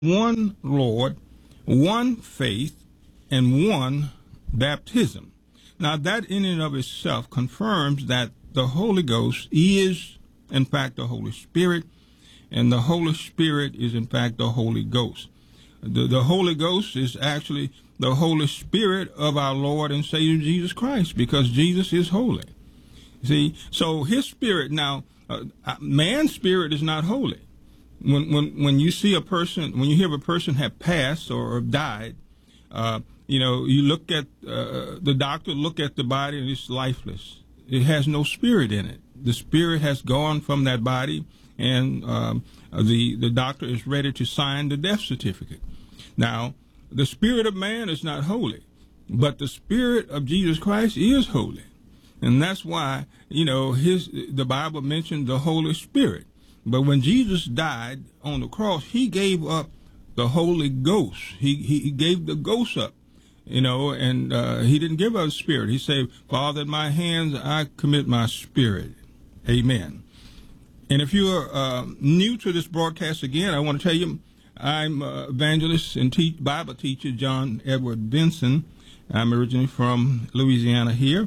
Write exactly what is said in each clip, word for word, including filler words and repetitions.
one Lord, one faith, and one baptism. Now, that in and of itself confirms that the Holy Ghost is, in fact, the Holy Spirit, and the Holy Spirit is, in fact, the Holy Ghost. The, the Holy Ghost is actually the Holy Spirit of our Lord and Savior Jesus Christ, because Jesus is holy. See, so his spirit, now, uh, man's spirit is not holy. When, when, when you see a person, when you hear of a person have passed or, or died, uh, you know, you look at, uh, the doctor look at the body and it's lifeless. It has no spirit in it. The spirit has gone from that body, and um, the, the doctor is ready to sign the death certificate. Now, the spirit of man is not holy, but the spirit of Jesus Christ is holy. And that's why, you know, his, the Bible mentioned the Holy Spirit. But when Jesus died on the cross, he gave up the Holy Ghost. He, he gave the ghost up, you know, and uh, he didn't give up spirit. He said, Father, in my hands, I commit my spirit. Amen. And if you're uh, new to this broadcast, again, I want to tell you, I'm uh, evangelist and te- Bible teacher John Edward Benson. I'm originally from Louisiana here.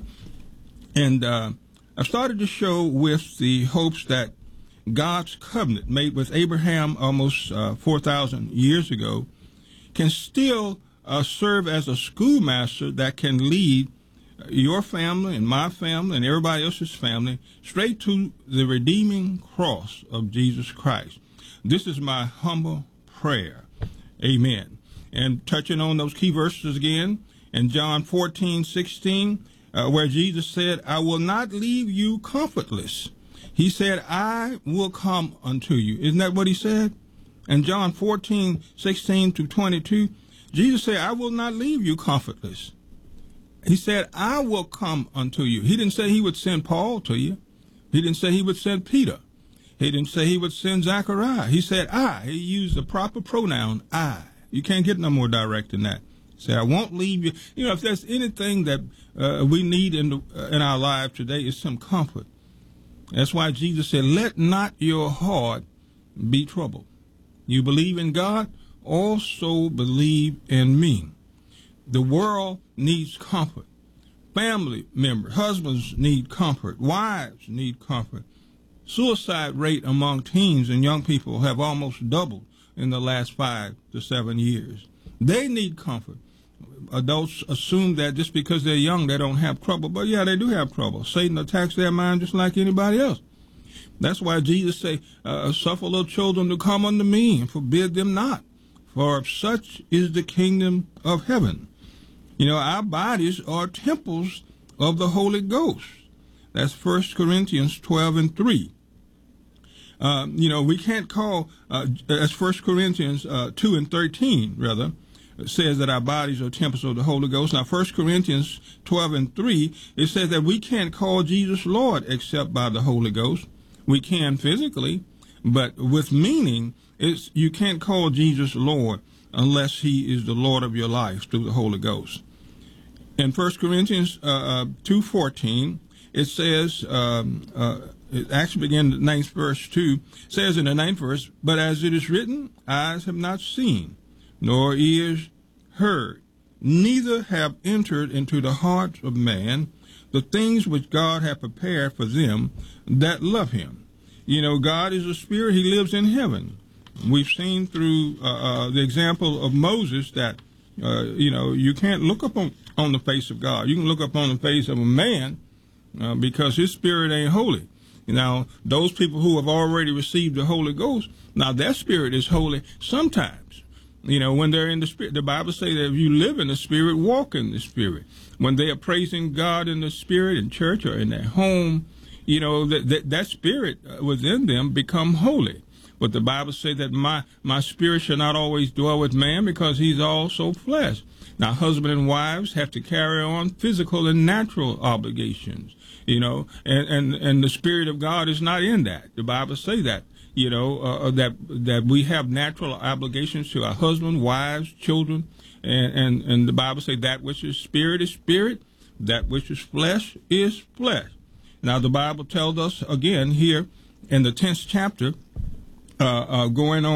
And uh, I started the show with the hopes that God's covenant made with Abraham almost uh, four thousand years ago can still uh, serve as a schoolmaster that can lead your family and my family and everybody else's family straight to the redeeming cross of Jesus Christ. This is my humble prayer. Amen. And touching on those key verses again, in John fourteen sixteen, uh, where Jesus said, I will not leave you comfortless. He said, I will come unto you. Isn't that what he said? In John fourteen sixteen to twenty-two, Jesus said, I will not leave you comfortless. He said, I will come unto you. He didn't say he would send Paul to you. He didn't say he would send Peter. He didn't say he would send Zechariah. He said, I. He used the proper pronoun, I. You can't get no more direct than that. He said, I won't leave you. You know, if there's anything that uh, we need in, the, uh, in our lives today, is some comfort. That's why Jesus said, let not your heart be troubled. You believe in God, also believe in me. The world needs comfort. Family members, husbands need comfort. Wives need comfort. Suicide rate among teens and young people have almost doubled in the last five to seven years. They need comfort. Adults assume that just because they're young, they don't have trouble. But yeah, they do have trouble. Satan attacks their mind just like anybody else. That's why Jesus said, uh, suffer little children to come unto me and forbid them not. For of such is the kingdom of heaven. You know, our bodies are temples of the Holy Ghost. That's First Corinthians twelve and three. Uh, you know, we can't call, uh, as First Corinthians uh, two and thirteen, rather, says that our bodies are temples of the Holy Ghost. Now, First Corinthians twelve and three, it says that we can't call Jesus Lord except by the Holy Ghost. We can physically, but with meaning, it's, you can't call Jesus Lord unless he is the Lord of your life through the Holy Ghost. In First Corinthians uh, two fourteen, it says, um, uh, it actually begins in the ninth verse two, says in the ninth verse, but as it is written, eyes have not seen, nor ears heard, neither have entered into the heart of man the things which God hath prepared for them that love him. You know, God is a spirit. He lives in heaven. We've seen through uh, uh, the example of Moses that, uh, you know, you can't look up on, on the face of God. You can look up on the face of a man uh, because his spirit ain't holy. Now, those people who have already received the Holy Ghost, now their spirit is holy sometimes. You know, when they're in the Spirit, the Bible says that if you live in the Spirit, walk in the Spirit. When they are praising God in the Spirit in church or in their home, you know, that that, that Spirit within them become holy. But the Bible says that my, my spirit shall not always dwell with man because he's also flesh. Now, husband and wives have to carry on physical and natural obligations, you know, and, and, and the Spirit of God is not in that. The Bible says that. You know, uh, that that we have natural obligations to our husband, wives, children, and, and, and the Bible says that which is spirit is spirit, that which is flesh is flesh. Now, the Bible tells us again here in the tenth chapter, uh, uh, going on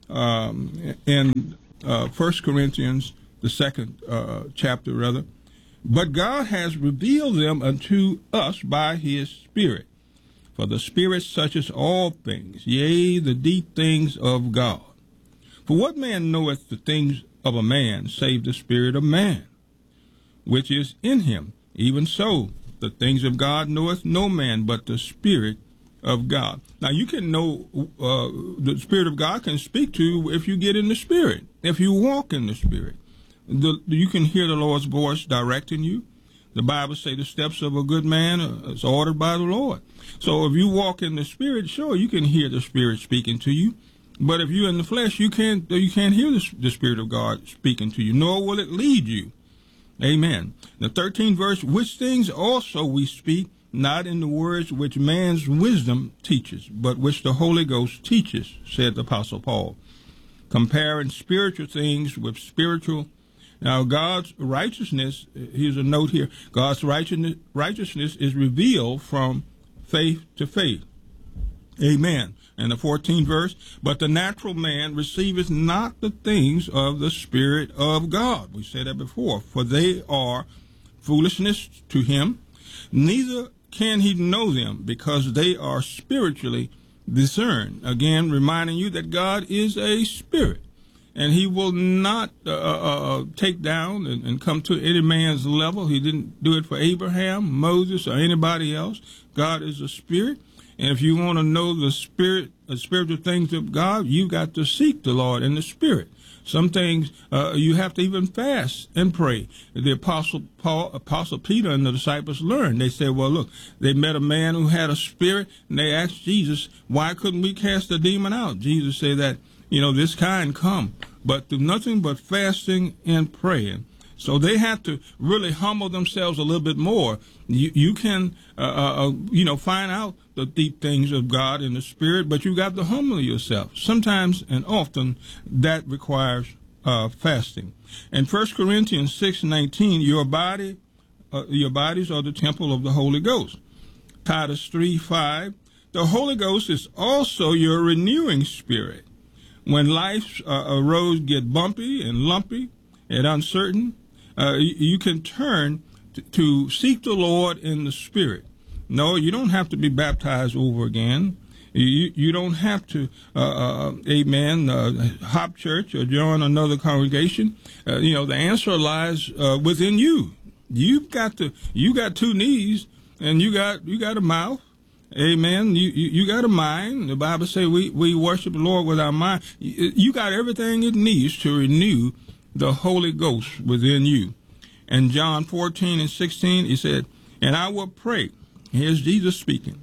um, in uh, First Corinthians, the second uh, chapter, rather. But God has revealed them unto us by his Spirit. For the Spirit searcheth all things, yea, the deep things of God. For what man knoweth the things of a man, save the Spirit of man, which is in him? Even so, the things of God knoweth no man but the Spirit of God. Now, you can know, uh, the Spirit of God can speak to you if you get in the Spirit, if you walk in the Spirit. The, you can hear the Lord's voice directing you. The Bible says the steps of a good man is ordered by the Lord. So if you walk in the Spirit, sure, you can hear the Spirit speaking to you. But if you're in the flesh, you can't, you can't hear the, the Spirit of God speaking to you, nor will it lead you. Amen. The thirteenth verse, which things also we speak, not in the words which man's wisdom teaches, but which the Holy Ghost teaches, said the Apostle Paul, comparing spiritual things with spiritual. Now, God's righteousness, here's a note here, God's righteousness, righteousness is revealed from faith to faith. Amen. And the fourteenth verse, but the natural man receiveth not the things of the Spirit of God. We said that before. For they are foolishness to him, neither can he know them, because they are spiritually discerned. Again, reminding you that God is a spirit, and he will not uh, uh, take down and, and come to any man's level. He didn't do it for Abraham, Moses, or anybody else. God is a spirit. And if you want to know the spirit, the spiritual things of God, you got to seek the Lord in the Spirit. Some things uh, you have to even fast and pray. The Apostle Paul, Apostle Peter, and the disciples learned. They said, "Well, look, they met a man who had a spirit, and they asked Jesus, why couldn't we cast the demon out?" Jesus said that, you know, this kind come, but through nothing but fasting and praying. So they have to really humble themselves a little bit more. You, you can, uh, uh, you know, find out the deep things of God in the Spirit, but you got to humble yourself. Sometimes and often that requires uh, fasting. In First Corinthians six nineteen, your body, uh, your bodies are the temple of the Holy Ghost. Titus three five, the Holy Ghost is also your renewing spirit. When life's uh, roads get bumpy and lumpy and uncertain, Uh, you, you can turn to, to seek the Lord in the Spirit. No, you don't have to be baptized over again. You, you don't have to, uh, uh, amen, uh, hop church or join another congregation. Uh, you know, the answer lies uh, within you. You've got to, you got two knees and you got, you got a mouth. Amen. You, you, you got a mind. The Bible says we, we worship the Lord with our mind. You, you got everything it needs to renew the Holy Ghost within you. And John fourteen and sixteen, he said, and I will pray. Here's Jesus speaking.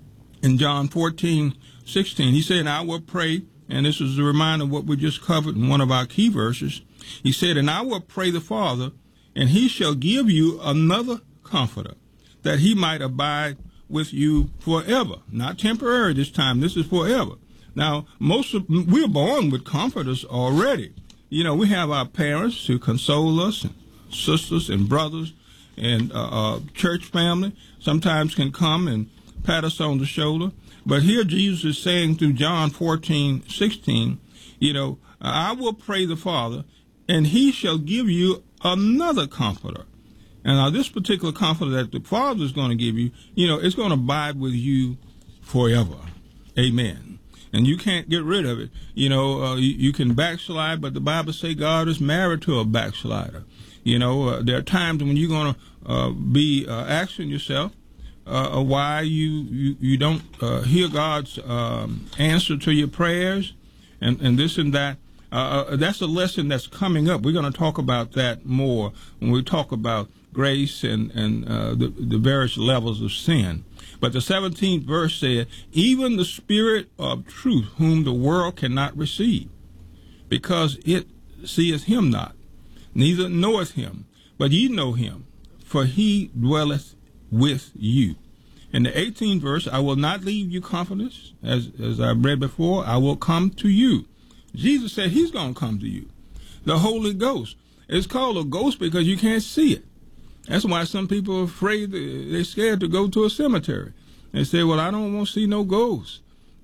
In John fourteen, sixteen, he said, and I will pray, and this is a reminder of what we just covered in one of our key verses. He said, and I will pray the Father, and he shall give you another comforter, that he might abide with you forever. Not temporary this time, this is forever. Now, most of, we're born with comforters already. You know, we have our parents who console us, and sisters and brothers, and uh, uh, church family sometimes can come and pat us on the shoulder. But here Jesus is saying through John fourteen sixteen, you know, I will pray the Father, and he shall give you another comforter. And now this particular comforter that the Father is going to give you, you know, it's going to abide with you forever. Amen. And you can't get rid of it. You know, uh, you, you can backslide, but the Bible says God is married to a backslider. You know, uh, there are times when you're going to uh, be uh, asking yourself uh, why you, you, you don't uh, hear God's um, answer to your prayers and, and this and that. Uh, that's a lesson that's coming up. We're going to talk about that more when we talk about grace and, and uh, the, the various levels of sin. But the seventeenth verse said, even the Spirit of truth, whom the world cannot receive, because it seeth him not, neither knoweth him, but ye know him, for he dwelleth with you. In the eighteenth verse, I will not leave you comfortless, as, as I've read before, I will come to you. Jesus said he's going to come to you. The Holy Ghost. It's called a ghost because you can't see it. That's why some people are afraid, they're scared to go to a cemetery. They say, well, I don't want to see no ghosts.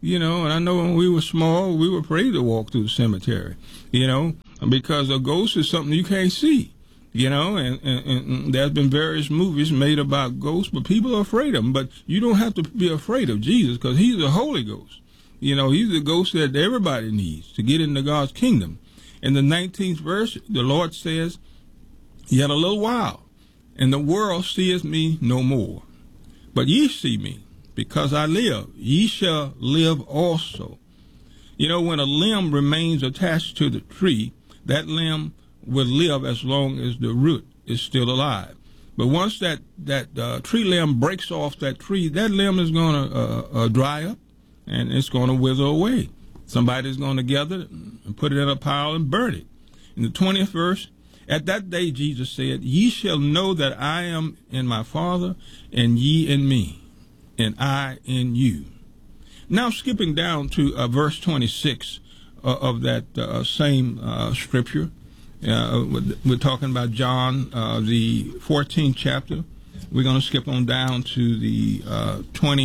you know, and I know when we were small, we were afraid to walk through the cemetery, you know, because a ghost is something you can't see, you know, and, and, and there's been various movies made about ghosts, but people are afraid of them. But you don't have to be afraid of Jesus, because he's the Holy Ghost. You know, he's the ghost that everybody needs to get into God's kingdom. In the nineteenth verse, the Lord says, "Yet a little while, and the world seeth me no more. But ye see me, because I live. Ye shall live also." You know, when a limb remains attached to the tree, that limb will live as long as the root is still alive. But once that, that uh, tree limb breaks off that tree, that limb is going to uh, uh, dry up, and it's going to wither away. Somebody's going to gather it and put it in a pile and burn it. In the twentieth verse, "At that day Jesus said, Ye shall know that I am in my Father, and ye in me, and I in you." Now skipping down to uh, verse twenty-six uh, of that uh, same uh, scripture, uh, we're talking about John, uh, the fourteenth chapter. We're going to skip on down to the uh,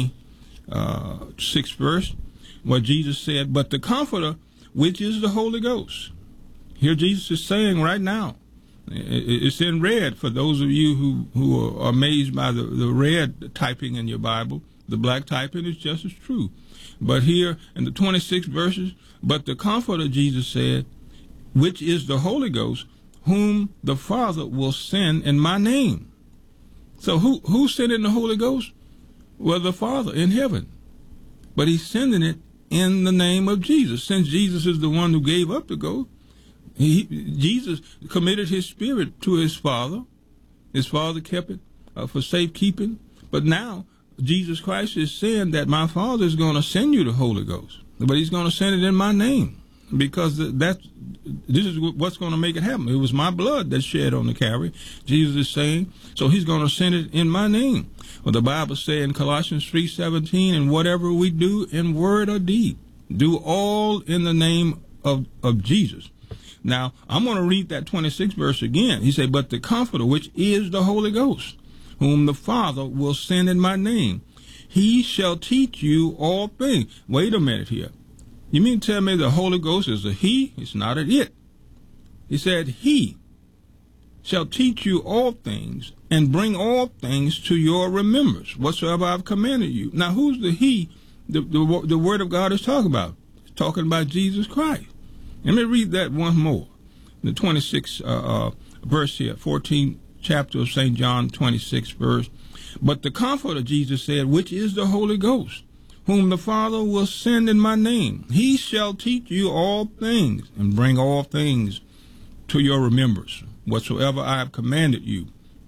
twenty-sixth verse, where Jesus said, "But the Comforter, which is the Holy Ghost." Here Jesus is saying right now, it's in red for those of you who, who are amazed by the, the red typing in your Bible. The black typing is just as true. But here in the twenty-sixth verses, "But the Comforter," Jesus said, "which is the Holy Ghost, whom the Father will send in my name." So who who's sending the Holy Ghost? Well, the Father in heaven. But he's sending it in the name of Jesus. Since Jesus is the one who gave up the ghost, he, Jesus committed his spirit to his Father. His Father kept it uh, for safekeeping. But now Jesus Christ is saying that my Father is going to send you the Holy Ghost, but he's going to send it in my name, because that this is what's going to make it happen. It was my blood that shed on the Calvary, Jesus is saying, so he's going to send it in my name. Well, the Bible says in Colossians three seventeen, "And whatever we do in word or deed, do all in the name of, of Jesus." Now, I'm going to read that twenty-sixth verse again. He said, "But the Comforter, which is the Holy Ghost, whom the Father will send in my name, he shall teach you all things." Wait a minute here. You mean to tell me the Holy Ghost is a he? It's not an it. He said, "He shall teach you all things, and bring all things to your remembrance, whatsoever I've commanded you." Now, who's the he the, the, the Word of God is talking about? It's talking about Jesus Christ. Let me read that one more. The twenty-sixth uh, uh, verse here, fourteenth chapter of Saint John, twenty-sixth verse. "But the Comforter," Jesus said, "which is the Holy Ghost, whom the Father will send in my name, he shall teach you all things, and bring all things to your remembrance, whatsoever I have commanded you."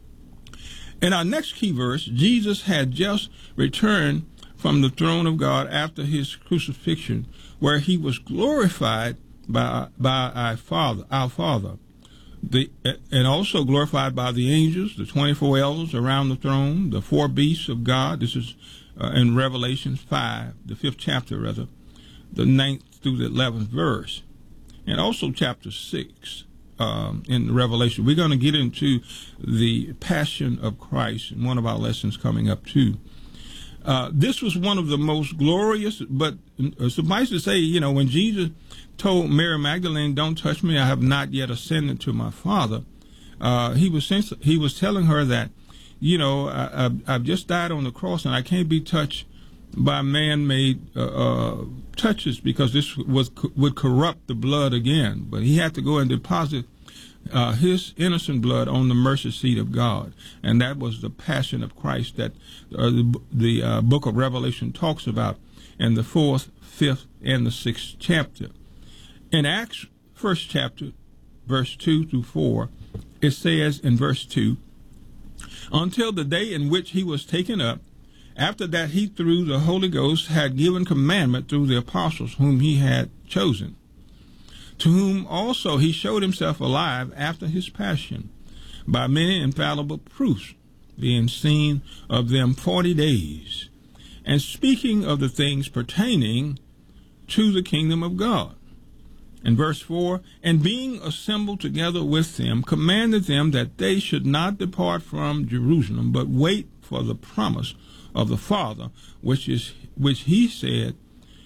In our next key verse, Jesus had just returned from the throne of God after his crucifixion, where he was glorified by by our Father, our Father, the, and also glorified by the angels, the twenty-four elders around the throne, the four beasts of God. This is uh, in Revelation five, the fifth chapter, rather, the ninth through the eleventh verse, and also chapter six um, in Revelation. We're going to get into the Passion of Christ in one of our lessons coming up too. Uh, this was one of the most glorious, but uh, suffice to say, you know, when Jesus told Mary Magdalene, "Don't touch me, I have not yet ascended to my Father," uh, he was he was telling her that, you know, I, I've, I've just died on the cross, and I can't be touched by man-made uh, uh, touches, because this was would corrupt the blood again. But he had to go and deposit Uh, his innocent blood on the mercy seat of God, and that was the Passion of Christ that uh, the, the uh, book of Revelation talks about in the fourth, fifth, and the sixth chapter. In Acts first chapter, verse two through four, it says in verse two, "Until the day in which he was taken up, after that he through the Holy Ghost had given commandment through the apostles whom he had chosen, to whom also he showed himself alive after his passion, by many infallible proofs, being seen of them forty days, and speaking of the things pertaining to the kingdom of God." In verse four, "And being assembled together with them, commanded them that they should not depart from Jerusalem, but wait for the promise of the Father, which is which he said,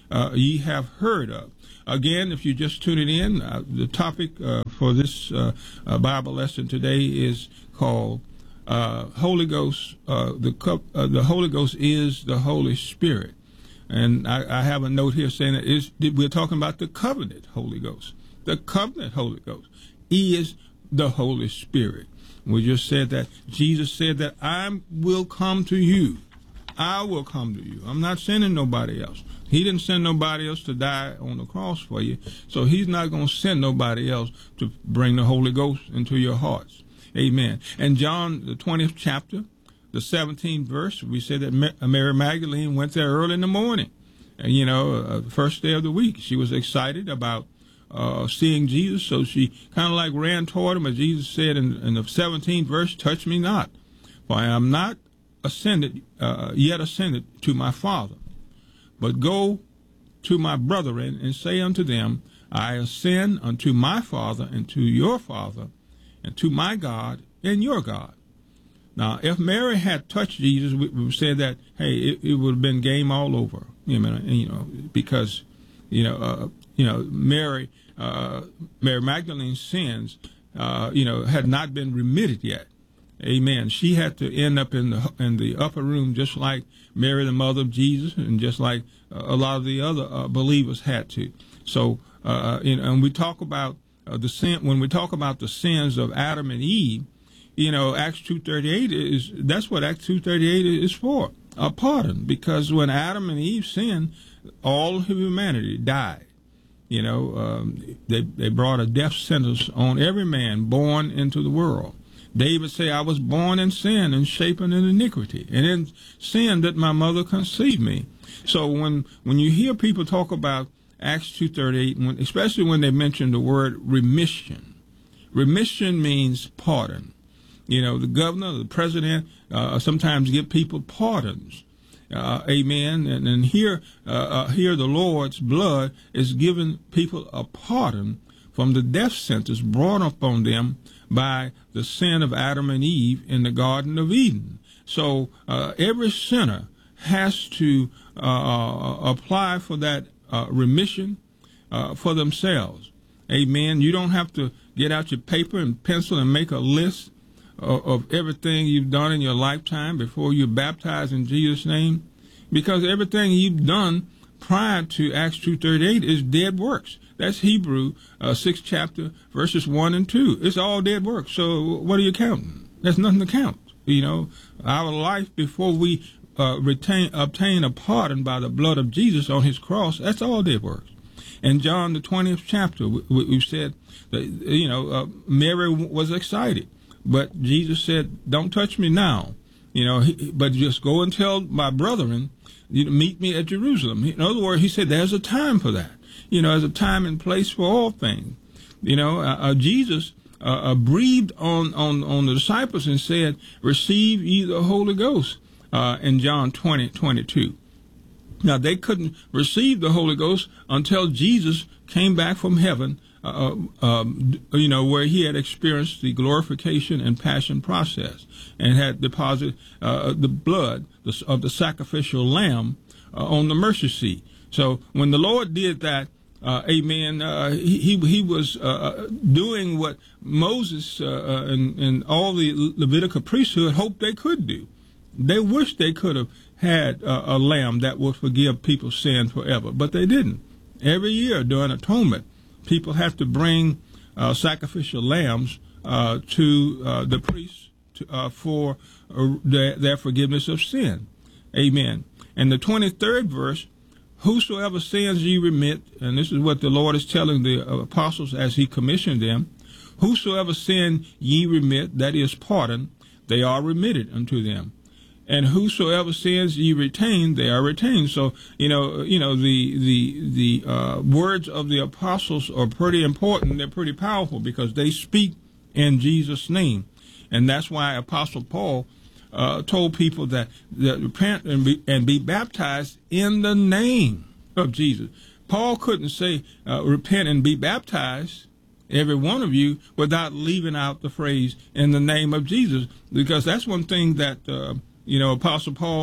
uh, ye have heard of. Again, if you're just tuning in, uh, the topic uh, for this uh, uh, Bible lesson today is called uh, Holy Ghost. Uh, the cup, uh, the Holy Ghost is the Holy Spirit, and I, I have a note here saying that is we're talking about the covenant Holy Ghost. The covenant Holy Ghost is the Holy Spirit. We just said that Jesus said that I will come to you. I will come to you. I'm not sending nobody else. He didn't send nobody else to die on the cross for you, so he's not going to send nobody else to bring the Holy Ghost into your hearts. Amen. And John, the twentieth chapter, the seventeenth verse, we said that Mary Magdalene went there early in the morning, and, you know, uh, the first day of the week. She was excited about uh, seeing Jesus, so she kind of like ran toward him, as Jesus said in, in the seventeenth verse, touch me not, for I am not ascended, uh, yet ascended to my Father. But go to my brethren and say unto them, I ascend unto my Father and to your Father, and to my God and your God. Now, if Mary had touched Jesus, we, we said that, hey, it, it would have been game all over. You know, you know because, you know, uh, you know, Mary, uh, Mary Magdalene's sins, uh, you know, had not been remitted yet. Amen. She had to end up in the in the upper room, just like Mary, the mother of Jesus, and just like uh, a lot of the other uh, believers had to. So, uh, you know, and we talk about uh, the sin when we talk about the sins of Adam and Eve. You know, Acts two thirty-eight is that's what Acts two thirty-eight is for, a pardon. Because when Adam and Eve sinned, all of humanity died. You know, um, they they brought a death sentence on every man born into the world. David said, I was born in sin and shapen in iniquity, and in sin that my mother conceived me. So when when you hear people talk about Acts two thirty-eight, when, especially when they mention the word remission, remission means pardon. You know, the governor, the president, uh, sometimes give people pardons. Uh, amen. And, and here, uh, uh, here the Lord's blood is giving people a pardon from the death sentence brought upon them by the sin of Adam and Eve in the Garden of Eden. So uh, every sinner has to uh, apply for that uh, remission uh, for themselves. Amen. You don't have to get out your paper and pencil and make a list of, of everything you've done in your lifetime before you're baptized in Jesus' name, because everything you've done prior to Acts two thirty-eight is dead works. That's Hebrew uh, sixth chapter, verses one and two. It's all dead works. So what are you counting? There's nothing to count. You know, our life before we uh, retain, obtain a pardon by the blood of Jesus on his cross, that's all dead works. In John, the twentieth chapter, we, we said that, you know, uh, Mary was excited, but Jesus said, don't touch me now, you know, he, but just go and tell my brethren, you know, meet me at Jerusalem. In other words, he said, there's a time for that. You know, there's a time and place for all things. You know, uh, uh, Jesus uh, uh, breathed on, on, on the disciples and said, receive ye the Holy Ghost uh, in John twenty, twenty-two. Now, they couldn't receive the Holy Ghost until Jesus came back from heaven, uh, um, you know, where he had experienced the glorification and passion process and had deposited uh, the blood of the sacrificial lamb uh, on the mercy seat. So when the Lord did that, uh, amen, uh, he, he he was uh, doing what Moses uh, and, and all the Levitical priesthood hoped they could do. They wished they could have had uh, a lamb that would forgive people's sin forever, but they didn't. Every year during atonement, people have to bring uh, sacrificial lambs uh, to uh, the priests to, uh, for uh, their, their forgiveness of sin. Amen. And the twenty-third verse, whosoever sins ye remit, and this is what the Lord is telling the apostles as he commissioned them, whosoever sin ye remit, that is pardon, they are remitted unto them. And whosoever sins ye retain, they are retained. So, you know, you know, the the the uh, words of the apostles are pretty important. They're pretty powerful because they speak in Jesus' name, and that's why Apostle Paul uh, told people that, that repent and be, and be baptized in the name of Jesus. Paul couldn't say uh, repent and be baptized, every one of you, without leaving out the phrase in the name of Jesus, because that's one thing that. Uh, You know, Apostle Paul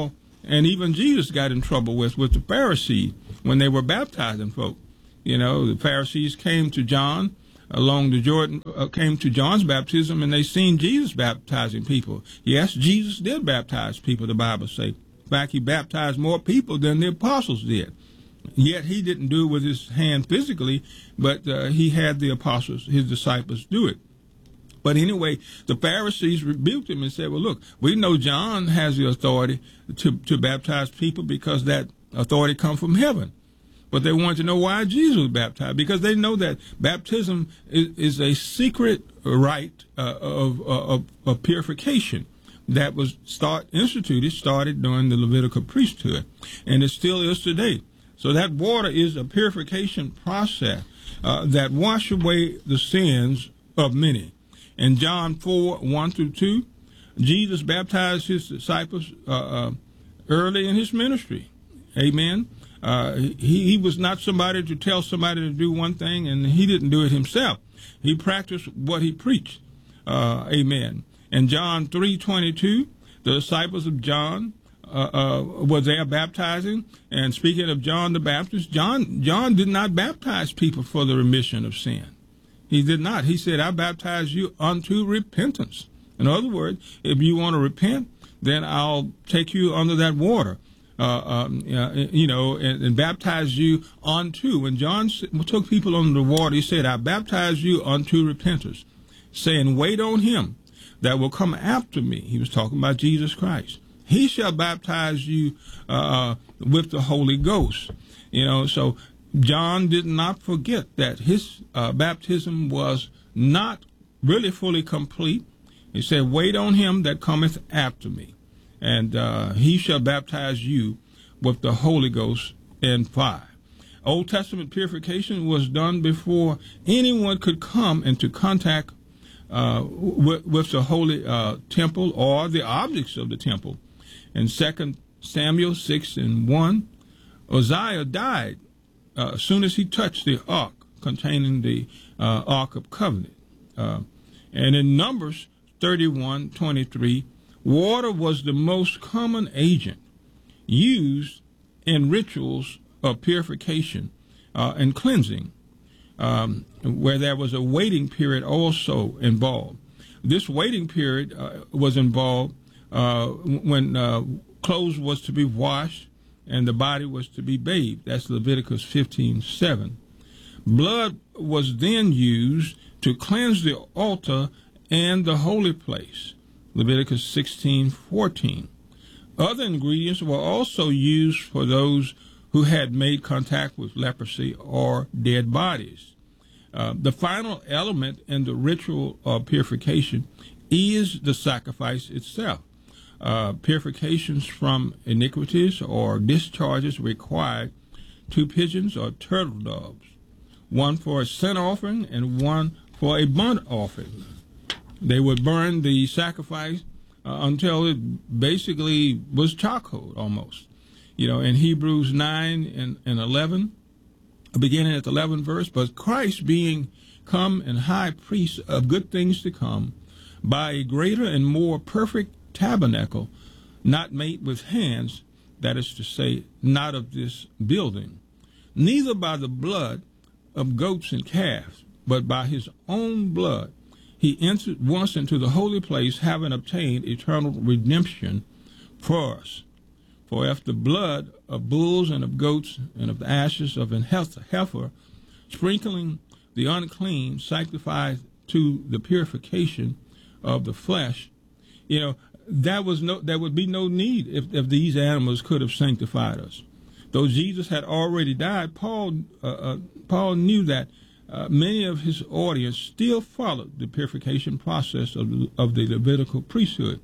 and even Jesus got in trouble with, with the Pharisees when they were baptizing folk. You know, the Pharisees came to John along the Jordan, uh, came to John's baptism, and they seen Jesus baptizing people. Yes, Jesus did baptize people, the Bible says. In fact, he baptized more people than the apostles did. Yet he didn't do it with his hand physically, but uh, he had the apostles, his disciples, do it. But anyway, the Pharisees rebuked him and said, well, look, we know John has the authority to, to baptize people because that authority comes from heaven. But they wanted to know why Jesus was baptized, because they know that baptism is, is a secret rite uh, of, of, of purification that was start instituted, started during the Levitical priesthood, and it still is today. So that water is a purification process uh, that wash away the sins of many. In John four, one through two, Jesus baptized his disciples uh, uh, early in his ministry. Amen. Uh, he, he was not somebody to tell somebody to do one thing, and he didn't do it himself. He practiced what he preached. Uh, amen. In John three twenty-two, the disciples of John uh, uh, were there baptizing. And speaking of John the Baptist, John John did not baptize people for the remission of sin. He did not. He said, I baptize you unto repentance. In other words, if you want to repent, then I'll take you under that water. Uh, um, uh, you know, and, and baptize you unto. When John took people under the water, he said, I baptize you unto repentance, saying, wait on him that will come after me. He was talking about Jesus Christ. He shall baptize you uh, with the Holy Ghost. You know, so John did not forget that his uh, baptism was not really fully complete. He said, wait on him that cometh after me. And uh, he shall baptize you with the Holy Ghost and fire. Old Testament purification was done before anyone could come into contact uh, with, with the holy uh, temple or the objects of the temple. In Second Samuel six and one, Uzziah died uh, as soon as he touched the ark containing the uh, Ark of Covenant. Uh, and in Numbers thirty-one twenty-three, water was the most common agent used in rituals of purification uh, and cleansing, um, where there was a waiting period also involved. This waiting period uh, was involved uh, when uh, clothes was to be washed and the body was to be bathed. That's Leviticus fifteen seven. Blood was then used to cleanse the altar and the holy place. Leviticus sixteen fourteen. Other ingredients were also used for those who had made contact with leprosy or dead bodies. Uh, the final element in the ritual of purification is the sacrifice itself. Uh, purifications from iniquities or discharges required two pigeons or turtle doves, one for a sin offering and one for a burnt offering. They would burn the sacrifice uh, until it basically was charcoal almost. You know, in Hebrews nine and, and eleven, beginning at the eleventh verse, but Christ being come and high priest of good things to come, by a greater and more perfect tabernacle, not made with hands, that is to say, not of this building, neither by the blood of goats and calves, but by his own blood, he entered once into the holy place, having obtained eternal redemption for us. For if the blood of bulls and of goats and of the ashes of an heifer, sprinkling the unclean, sanctified to the purification of the flesh, you know, that was no, there would be no need if, if these animals could have sanctified us. Though Jesus had already died, Paul uh, uh, Paul knew that uh, many of his audience still followed the purification process of the, of the Levitical priesthood.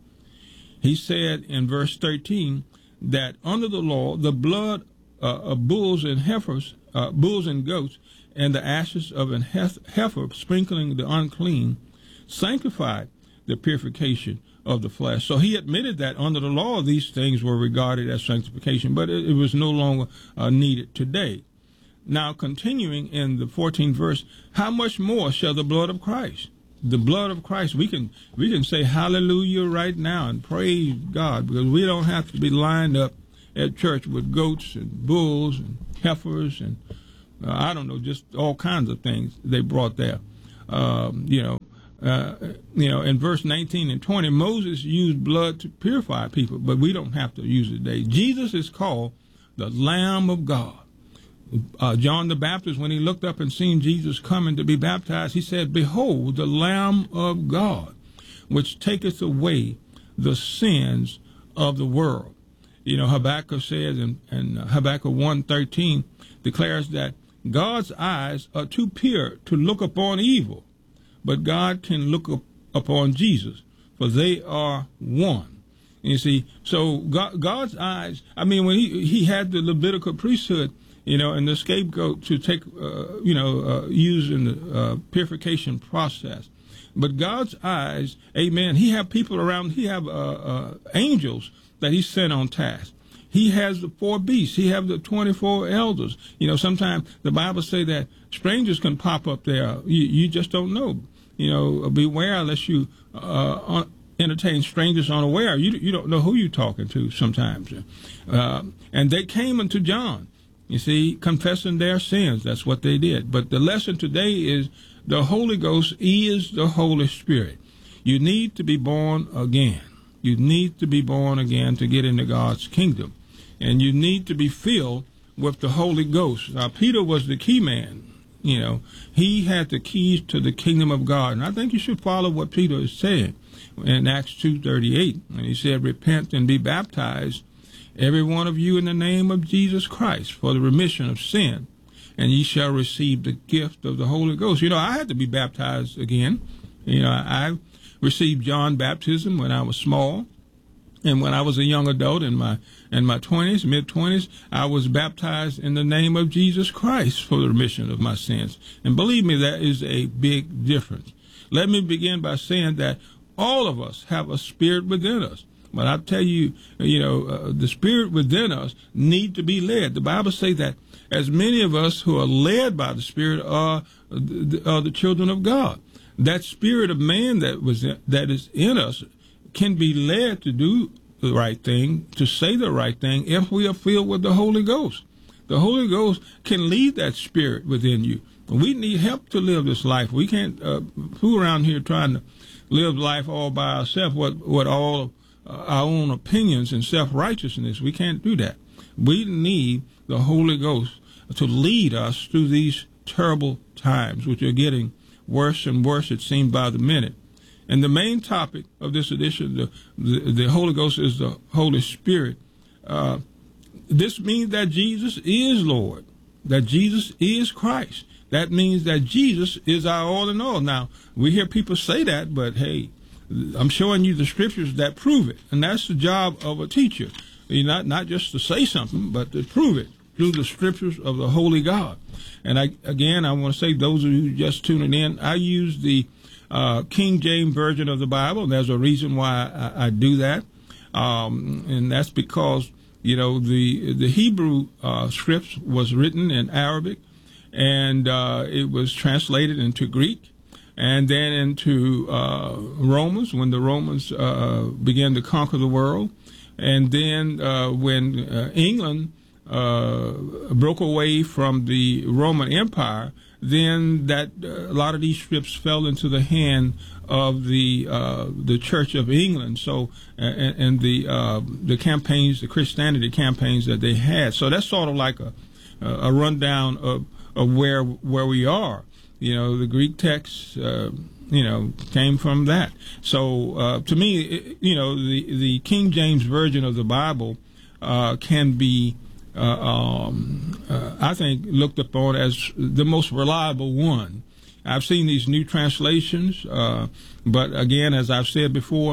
He said in verse thirteen that under the law, the blood uh, of bulls and heifers, uh, bulls and goats, and the ashes of an heifer sprinkling the unclean, sanctified the purification of the flesh. So he admitted that under the law, these things were regarded as sanctification, but it, it was no longer uh, needed today. Now, continuing in the fourteenth verse, how much more shall the blood of Christ? The blood of Christ, we can we can say hallelujah right now and praise God, because we don't have to be lined up at church with goats and bulls and heifers and uh, I don't know, just all kinds of things they brought there. Um, you know, uh, you know, in verse nineteen and twenty, Moses used blood to purify people, but we don't have to use it today. Jesus is called the Lamb of God. Uh, John the Baptist, when he looked up and seen Jesus coming to be baptized, he said, "Behold, the Lamb of God, which taketh away the sins of the world." You know, Habakkuk says, and, and Habakkuk one thirteen declares that God's eyes are too pure to look upon evil, but God can look up upon Jesus, for they are one. You see, so God, God's eyes, I mean, when he, he had the Levitical priesthood, you know, and the scapegoat to take, uh, you know, uh, used in the uh, purification process. But God's eyes, amen, he have people around, he have uh, uh, angels that he sent on task. He has the four beasts. He have the twenty-four elders. You know, sometimes the Bible say that strangers can pop up there. You, you just don't know. You know, beware unless you uh, entertain strangers unaware. You you don't know who you're talking to sometimes. Uh, and they came unto John, you see, confessing their sins. That's what they did. But the lesson today is the Holy Ghost is the Holy Spirit. You need to be born again. You need to be born again to get into God's kingdom. And you need to be filled with the Holy Ghost. Now, Peter was the key man. You know, he had the keys to the kingdom of God. And I think you should follow what Peter is saying in Acts two thirty-eight. And he said, "Repent and be baptized, every one of you, in the name of Jesus Christ, for the remission of sin, and ye shall receive the gift of the Holy Ghost." You know, I had to be baptized again. You know, I received John baptism when I was small. And when I was a young adult in my in my twenties, mid twenties, I was baptized in the name of Jesus Christ for the remission of my sins. And believe me, that is a big difference. Let me begin by saying that all of us have a spirit within us. But I tell you, you know, uh, the spirit within us need to be led. The Bible says that as many of us who are led by the Spirit are, are the children of God. That spirit of man that was that is in us can be led to do the right thing, to say the right thing, if we are filled with the Holy Ghost. The Holy Ghost can lead that spirit within you. We need help to live this life. We can't uh, fool around here trying to live life all by ourselves, what, what all of uh, our own opinions and self-righteousness. We can't do that. We need the Holy Ghost to lead us through these terrible times, which are getting worse and worse, it seems, by the minute. And the main topic of this edition, the, the, the Holy Ghost is the Holy Spirit. Uh, this means that Jesus is Lord, that Jesus is Christ. That means that Jesus is our all in all. Now, we hear people say that, but hey, I'm showing you the scriptures that prove it. And that's the job of a teacher. Not, not just to say something, but to prove it through the scriptures of the Holy God. And I, again, I want to say, those of you just tuning in, I use the Uh, King James Version of the Bible. There's a reason why I, I do that, um, and that's because, you know, the the Hebrew uh, scripts was written in Arabic, and uh, it was translated into Greek, and then into uh, Romans when the Romans uh, began to conquer the world, and then uh, when uh, England uh, broke away from the Roman Empire, then that uh, a lot of these scripts fell into the hand of the uh, the Church of England. So and, and the uh, the campaigns, the Christianity campaigns that they had. So that's sort of like a a rundown of of where where we are. You know, the Greek texts, uh, you know, came from that. So uh, to me, it, you know, the the King James Version of the Bible uh, can be, Uh, um, uh, I think, looked upon as the most reliable one. I've seen these new translations, uh, but again, as I've said before,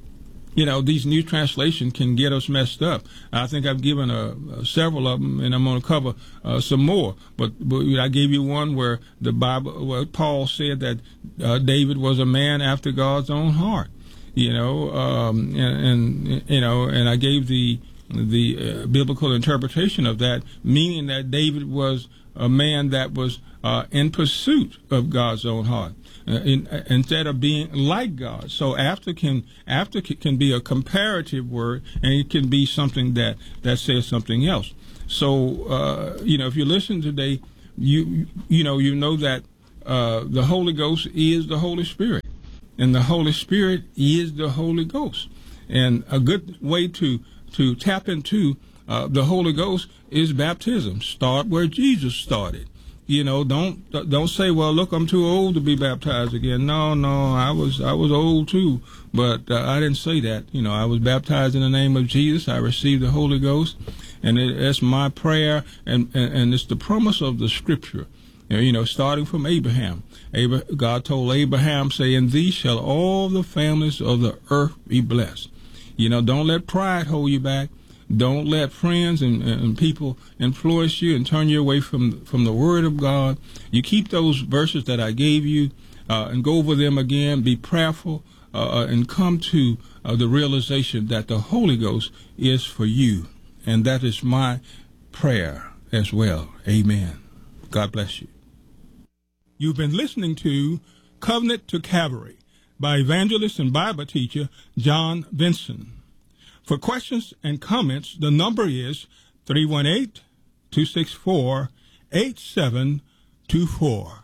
you know, these new translations can get us messed up. I think I've given a, a several of them, and I'm going to cover uh, some more. But, but I gave you one where the Bible, where Paul said that uh, David was a man after God's own heart. You know, um, and, and you know, and I gave the the uh, biblical interpretation of that, meaning that David was a man that was uh, in pursuit of God's own heart, uh, in, uh, instead of being like God. So after can after can be a comparative word, and it can be something that, that says something else. So uh, you know, if you listen today, you you know you know that uh, the Holy Ghost is the Holy Spirit, and the Holy Spirit is the Holy Ghost. And a good way to to tap into uh, the Holy Ghost is baptism. Start where Jesus started. You know, don't don't say, well, look, I'm too old to be baptized again. No, no, I was I was old too, but uh, I didn't say that. You know, I was baptized in the name of Jesus. I received the Holy Ghost, and it, it's my prayer, and, and and it's the promise of the Scripture. You know, starting from Abraham. Abraham, God told Abraham, say, in thee shall all the families of the earth be blessed. You know, don't let pride hold you back. Don't let friends and, and people influence you and turn you away from from the Word of God. You keep those verses that I gave you uh, and go over them again. Be prayerful uh, and come to uh, the realization that the Holy Ghost is for you. And that is my prayer as well. Amen. God bless you. You've been listening to Covenant to Calvary by evangelist and Bible teacher John Vinson. For questions and comments, the number is three one eight, two six four, eight seven two four.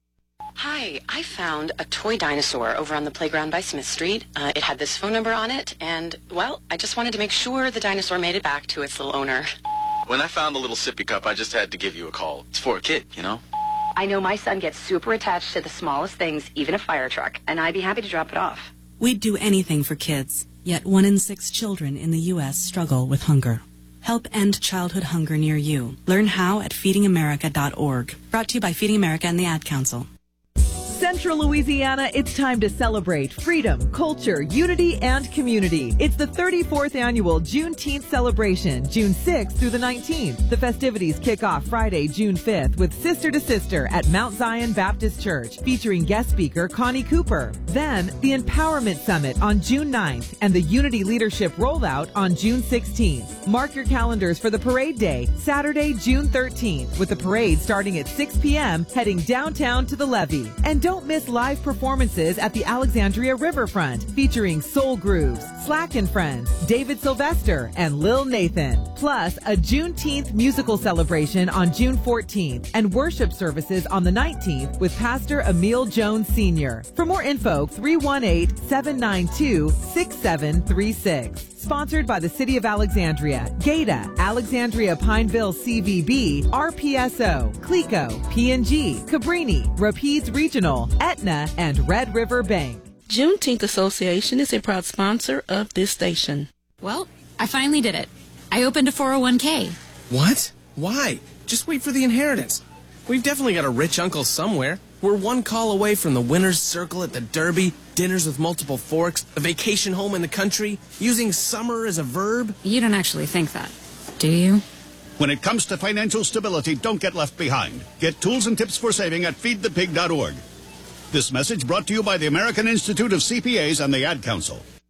Hi, I found a toy dinosaur over on the playground by Smith Street. Uh, it had this phone number on it, and, well, I just wanted to make sure the dinosaur made it back to its little owner. When I found the little sippy cup, I just had to give you a call. It's for a kid, you know? I know my son gets super attached to the smallest things, even a fire truck, and I'd be happy to drop it off. We'd do anything for kids, yet one in six children in the U S struggle with hunger. Help end childhood hunger near you. Learn how at feeding america dot org. Brought to you by Feeding America and the Ad Council. Central Louisiana, it's time to celebrate freedom, culture, unity, and community. It's the thirty-fourth annual Juneteenth celebration, June sixth through the nineteenth. The festivities kick off Friday, June fifth with Sister to Sister at Mount Zion Baptist Church, featuring guest speaker Connie Cooper. Then, the Empowerment Summit on June ninth and the Unity Leadership Rollout on June sixteenth. Mark your calendars for the parade day, Saturday, June thirteenth, with the parade starting at six p.m., heading downtown to the levee. And don't Don't miss live performances at the Alexandria Riverfront, featuring Soul Grooves, Slack and Friends, David Sylvester, and Lil Nathan. Plus, a Juneteenth musical celebration on June fourteenth and worship services on the nineteenth with Pastor Emil Jones Senior For more info, three one eight, seven nine two, six seven three six. Sponsored by the City of Alexandria, GATA, Alexandria Pineville C V B, R P S O, CLECO, P and G, Cabrini, Rapides Regional, Aetna, and Red River Bank. Juneteenth Association is a proud sponsor of this station. Well, I finally did it. I opened a four oh one k. What? Why? Just wait for the inheritance. We've definitely got a rich uncle somewhere. We're one call away from the winner's circle at the Derby, dinners with multiple forks, a vacation home in the country, using summer as a verb. You don't actually think that, do you? When it comes to financial stability, don't get left behind. Get tools and tips for saving at feed the pig dot org. This message brought to you by the American Institute of C P As and the Ad Council.